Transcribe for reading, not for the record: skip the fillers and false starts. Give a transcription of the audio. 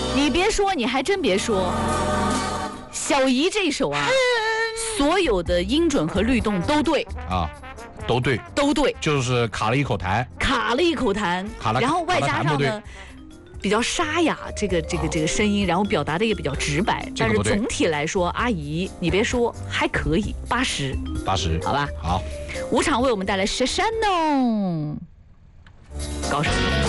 你别说，你还真别说，小姨这首啊，所有的音准和律动都对啊，都对， 都对， 就是卡了一口痰， 然后外加上呢。比较沙哑，这个声音，然后表达的也比较直白，但是总体来说，阿姨你别说还可以，80，好吧， 好， 5场为我们带来《Shashano》，高手。